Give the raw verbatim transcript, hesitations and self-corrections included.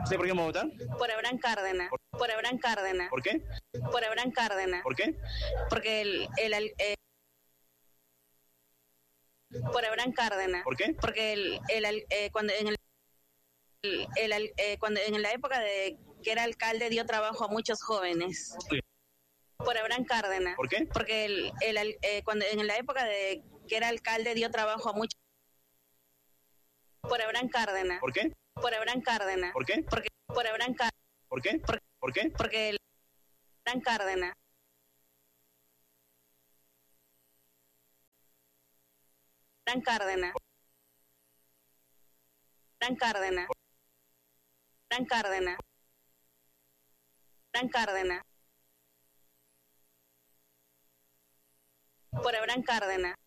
¿Sé por qué vamos a votar? Por Abraham Cárdenas. Por Abraham Cárdenas. ¿Por qué? Por Abraham Cárdenas. ¿Por qué? Porque el, el, el eh, por Abraham Cárdenas. ¿Por qué? Porque el, el eh, cuando en el, el, el eh, cuando en la época de que era alcalde dio trabajo a muchos jóvenes. Sí. Por Abraham Cárdenas. ¿Por qué? Porque el, el eh, cuando en la época de que era alcalde dio trabajo a muchos. Por Abraham Cárdenas. ¿Por qué? Por Abraham Cárdenas. ¿Por qué? Porque por Abraham Cárdenas. ¿Por qué? Por, ¿Por qué? porque el Abraham Cárdenas. Abraham Cárdenas. Abraham Cárdenas. Abraham Cárdenas. Abraham Cárdenas. Por Abraham Cárdenas.